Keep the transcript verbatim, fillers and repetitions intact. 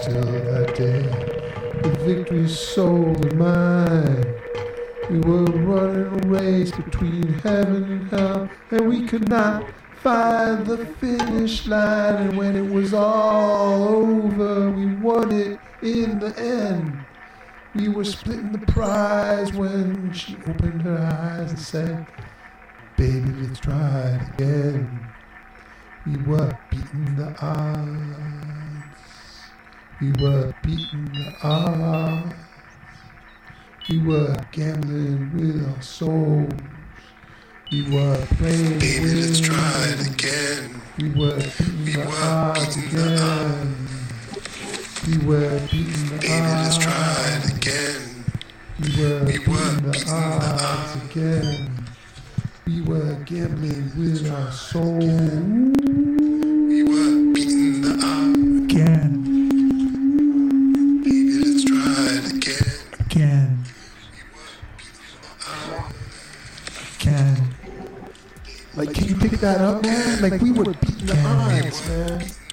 till that day. The victory's solely mine. We were running a race between heaven and hell, and we could not find the finish line. And when it was all over, we won it in the end. We were splitting the prize when she opened her eyes and said, "Baby, let's try it again." We were beating the odds. We were beating the odds. We were gambling with our souls. We were playing. Baby, let's try it again. We were beating we the were odds beating again. The we were beating the Baby, odds. let's try it again. We were we beating were the beating odds the odds again. We were gambling with our souls. We were beating the odds again. Baby, let's try it again. Again. Again. Like, can you pick that up, man? Like, we were beating the odds, man.